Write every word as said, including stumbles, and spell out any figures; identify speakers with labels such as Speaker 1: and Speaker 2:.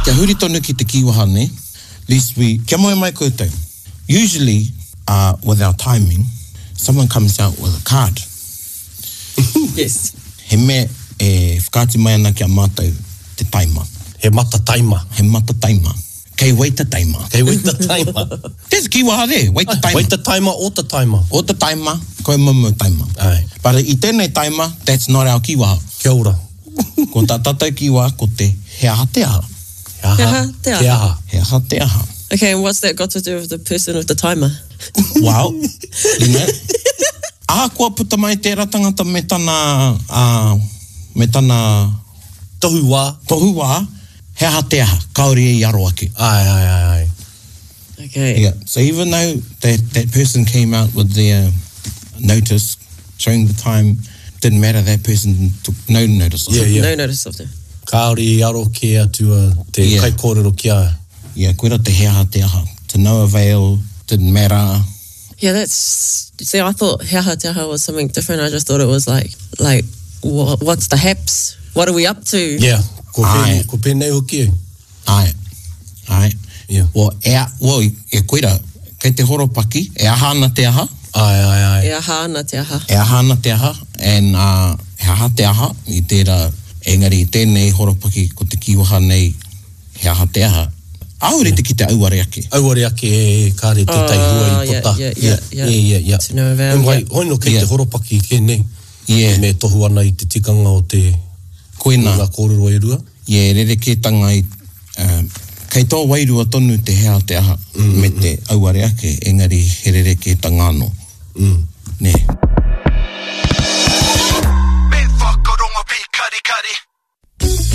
Speaker 1: Kia huri tonu ki te kiwaha ne. At least we, kia moe mai koutou. Usually, uh, with our timing, someone comes out with a card.
Speaker 2: Yes.
Speaker 1: He me e whakaati mai ana kia mātou te taima.
Speaker 3: He mata taima.
Speaker 1: He mata taima. Kei waita taima.
Speaker 3: Kei waita taima.
Speaker 1: There's a kiwaha there, waita taima.
Speaker 3: Waita taima o ta taima.
Speaker 1: O ta taima, koe mamu taima.
Speaker 3: Ai.
Speaker 1: But i tēnei taima, that's not our kiwaha.
Speaker 3: Kia ora.
Speaker 1: Ko tā tātou kiwaha, ko te he aha te aha.
Speaker 3: He aha te aha.
Speaker 1: He aha te aha.
Speaker 2: Okay, and what's that got to do with the person with the timer?
Speaker 1: Well, you know, aha kua puta mai tērā tangata me tana, uh, me tana
Speaker 3: tohu wā.
Speaker 1: Tohu wā, he aha te aha, kaori e aro ake.
Speaker 3: Ai, ai, ai, ai.
Speaker 2: Okay.
Speaker 1: Yeah, so even though that, that person came out with their notice, showing the time, didn't matter, that person took no notice of
Speaker 3: yeah,
Speaker 1: it.
Speaker 3: Yeah.
Speaker 2: No notice of them.
Speaker 3: Kaori e aro ke atua te
Speaker 1: Yeah.
Speaker 3: kai kōrero kia.
Speaker 1: Yeah, koera te he aha te aha. To no avail, didn't matter.
Speaker 2: Yeah, that's... See, I thought he aha te aha was something different. I just thought it was like, like, wha- what's the haps? What are we up to?
Speaker 3: Yeah, ko
Speaker 1: Ai.
Speaker 3: pe, ko pe nei hoki e.
Speaker 1: Ai, ai.
Speaker 3: Yeah.
Speaker 1: Well, e, well, e koera, kei te horopaki, e aha ana te aha.
Speaker 3: Ai, ai, ai.
Speaker 2: E aha ana te aha.
Speaker 1: E aha ana te aha, and uh, he aha te aha, i tērā, engari i tēnei horopaki ko te kiwaha nei, he aha te aha. Aure te ki te auare ake.
Speaker 3: Auare ake e kāre te tai hua i
Speaker 2: yeah,
Speaker 3: pota.
Speaker 2: yeah, yeah, yeah.
Speaker 3: Yeah, yeah, yeah.
Speaker 2: To no avail,
Speaker 3: E mai,
Speaker 2: yeah.
Speaker 3: hoino kei
Speaker 1: Yeah.
Speaker 3: te horopaki ke nei.
Speaker 1: Yeah.
Speaker 3: Me tohu ana i te tikanga o te
Speaker 1: Koina.
Speaker 3: ngā kōrero e rua.
Speaker 1: Yeah, rere ke tanga i, um, kei tō wairua tonu te hea te aha, mm, me te auare ake, engari he rere ke tangano.
Speaker 3: Mm.
Speaker 1: Ne.